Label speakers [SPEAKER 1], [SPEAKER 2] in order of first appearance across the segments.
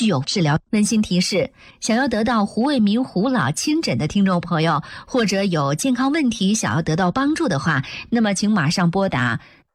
[SPEAKER 1] 具有治疗。温馨提示：想要得到胡卫民胡老亲诊的听众朋友，或者有健康问题想要得到帮助的话，那么请马上拨打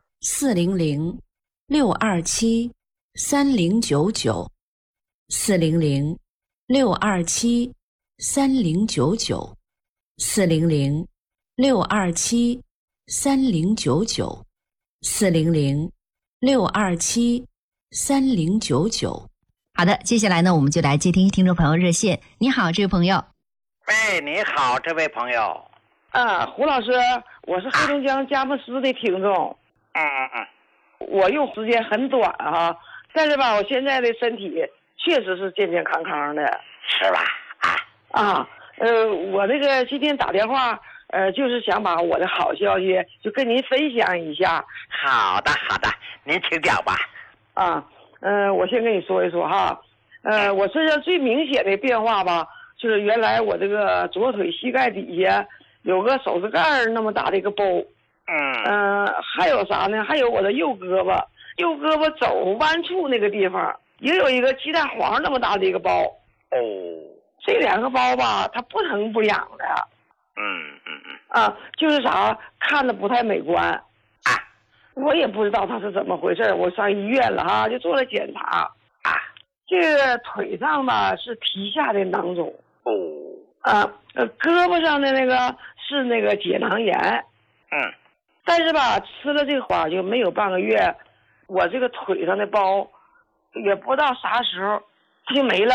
[SPEAKER 1] 400-627-3099，400-627-3099，400-627-3099。好的，接下来呢，我们就来接听众朋友热线。你好，这位朋友。
[SPEAKER 2] 喂，你好，这位朋友。
[SPEAKER 3] 胡老师，我是黑龙江佳木斯的听众。我用时间很短啊，但是吧，我现在的身体确实是健健康康的，
[SPEAKER 2] 是吧？
[SPEAKER 3] 我那个今天打电话，就是想把我的好消息就跟您分享一下。
[SPEAKER 2] 好的，您请讲吧。
[SPEAKER 3] 我先跟你说一说哈，我身上最明显的变化吧，就是原来我这个左腿膝盖底下有个手指盖那么大的一个包。还有啥呢？还有我的右胳膊肘弯处那个地方也有一个鸡蛋黄那么大的一个包。这两个包吧，它不疼不痒的。就是啥，看着不太美观。我也不知道它是怎么回事，我上医院了哈，就做了检查。这个腿上吧是皮下的囊肿。胳膊上的那个是那个结囊炎。但是吧，吃了这个话就没有半个月，我这个腿上的包也不知道啥时候它就没了。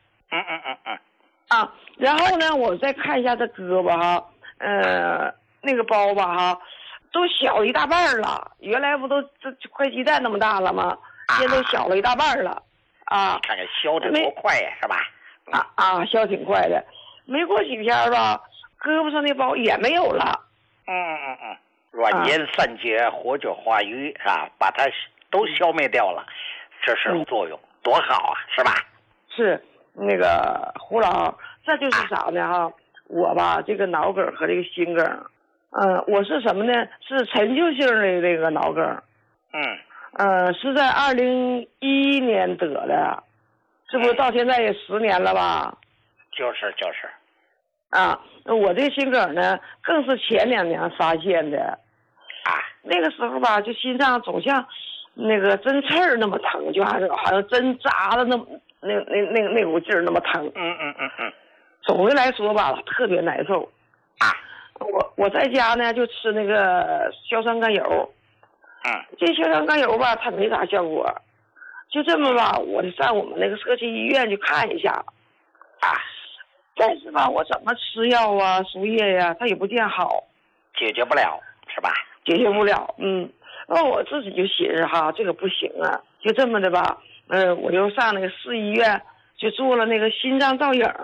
[SPEAKER 3] 然后呢，我再看一下这胳膊哈，那个包吧哈，都小一大半了。原来不都这块鸡蛋那么大了吗？现在都小了一大半了。
[SPEAKER 2] 看看消得多快呀，是吧？
[SPEAKER 3] 消挺快的。没过几天吧，胳膊上的包也没有了。
[SPEAKER 2] 软烟散结，活血化瘀把它都消灭掉了，这是作用，多好啊，是吧？是那个胡老，这就是啥呢哈？我吧，这个脑梗和这个心梗，我是什么呢？是陈旧性的这个脑梗。是在2011年得的，这不到现在也10年了吧？就是。我这个心梗呢，更是前2年发现的。那个时候吧，就心脏总像那个针刺儿那么疼，就好像针扎的那股劲儿那么疼。总的来说吧，特别难受。我在家呢就吃那个硝酸甘油。这硝酸甘油吧，它没啥效果。就这么吧，我得上我们那个社区医院去看一下。但是吧，我怎么吃药输液呀，它也不见好，解决不了，是吧？解决不了。那我自己就寻思哈，这个不行啊，就这么的吧。我就上那个市医院就做了那个心脏造影。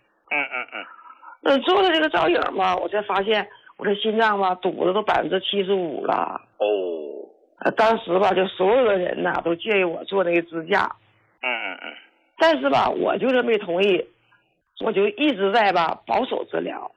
[SPEAKER 2] 做了这个造影吧，我才发现我这心脏吧堵的都75%了。当时吧，就所有的人呐都建议我做那个支架。但是吧，我就是没同意，我就一直在吧保守治疗。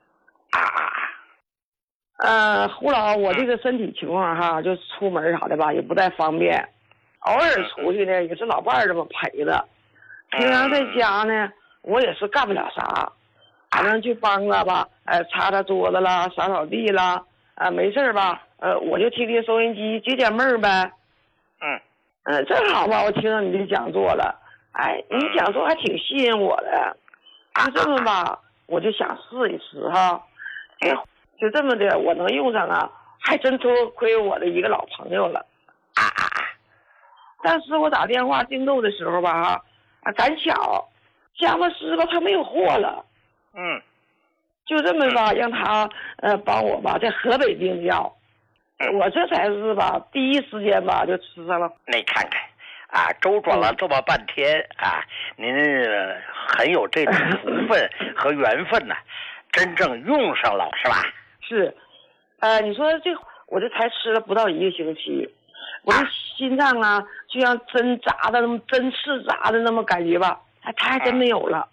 [SPEAKER 2] 胡老，我这个身体情况哈，就出门啥的吧也不太方便，偶尔出去呢也是老伴儿这么陪着。平常在家呢，我也是干不了啥，反正就帮着吧，擦擦桌子啦，扫扫地啦，没事吧，我就听听收音机解解闷儿呗。正好吧，我听到你的讲座了，你讲座还挺吸引我的，就这么吧，我就想试一试哈。就这么的，我能用上啊，还真多亏我的一个老朋友了。但是我打电话订购的时候吧，赶巧，佳木斯吧他没有货了。就这么吧，让他帮我吧在河北订药。我这才是吧第一时间吧就吃上了。你看看周转了这么半天您很有这种福分和缘分呢，真正用上了，是吧？是。你说这我这才吃了不到1个星期，我这心脏就像针扎的那么针刺扎的那么感觉吧，它还真没有了。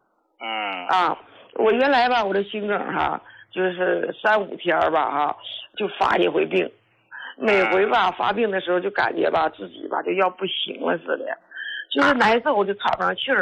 [SPEAKER 2] 我原来吧我这心梗就是3-5天吧就发一回病，每回吧发病的时候就感觉吧自己吧就要不行了似的，就是难受，就喘不上气儿。